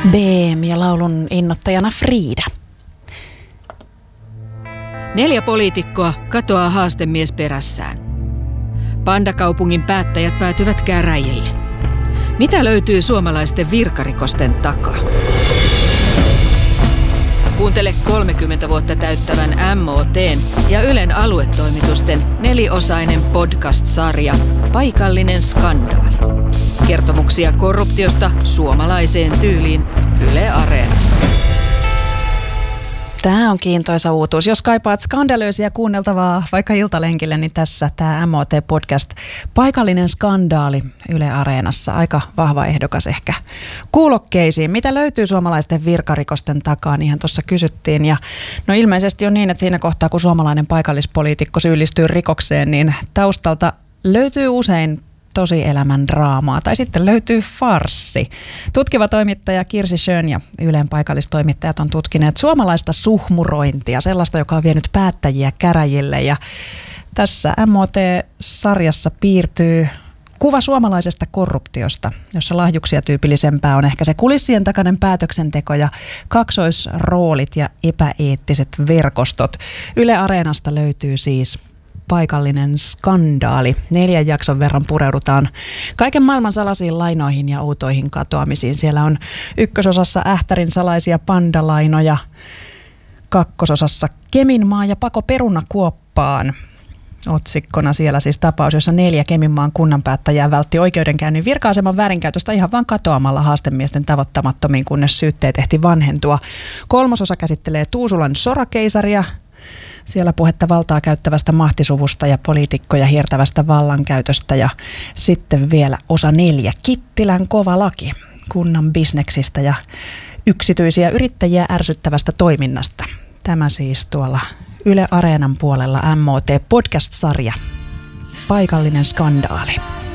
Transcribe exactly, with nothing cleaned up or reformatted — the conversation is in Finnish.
B M ja laulun innoittajana Frida. Neljä poliitikkoa katoaa haastemies perässään. Pandakaupungin päättäjät päätyvät käräjille. Mitä löytyy suomalaisten virkarikosten takaa? Kuuntele kolmekymmentä vuotta täyttävän M O T:n ja Ylen aluetoimitusten neliosainen podcast-sarja Paikallinen skandaali. Kertomuksia korruptiosta suomalaiseen tyyliin Yle Areenassa. Tämä on kiintoisa uutuus. Jos kaipaat skandalöisiä kuunneltavaa vaikka iltalenkille, niin tässä tämä M O T-podcast Paikallinen skandaali Yle Areenassa. Aika vahva ehdokas ehkä kuulokkeisiin. Mitä löytyy suomalaisten virkarikosten takaa, niinhän tuossa kysyttiin. Ja no ilmeisesti on niin, että siinä kohtaa kun suomalainen paikallispoliitikko syyllistyy rikokseen, niin taustalta löytyy usein tosielämän draamaa tai sitten löytyy farssi. Tutkiva toimittaja Kirsi Schön ja Ylen paikallistoimittajat on tutkineet suomalaista suhmurointia, sellaista, joka on vienyt päättäjiä käräjille. Ja tässä M O T-sarjassa piirtyy kuva suomalaisesta korruptiosta, jossa lahjuksia tyypillisempää on ehkä se kulissien takainen päätöksenteko ja kaksoisroolit ja epäeettiset verkostot. Yle Areenasta löytyy siis Paikallinen skandaali. Neljän jakson verran pureudutaan kaiken maailman salaisiin lainoihin ja outoihin katoamisiin. Siellä on ykkösosassa Ähtärin salaisia pandalainoja, kakkososassa Keminmaa ja pako perunakuoppaan. Otsikkona siellä siis tapaus, jossa neljä Keminmaan kunnanpäättäjää vältti oikeudenkäynnin virka-aseman väärinkäytöstä ihan vain katoamalla haastemiesten tavoittamattomiin, kunnes syytteet ehti vanhentua. Kolmososa käsittelee Tuusulan sorakeisaria. Siellä puhetta valtaa käyttävästä mahtisuvusta ja poliitikkoja hiertävästä vallankäytöstä ja sitten vielä osa neljä Kittilän kova laki kunnan bisneksistä ja yksityisiä yrittäjiä ärsyttävästä toiminnasta. Tämä siis tuolla Yle Areenan puolella M O T-podcast-sarja Paikallinen skandaali.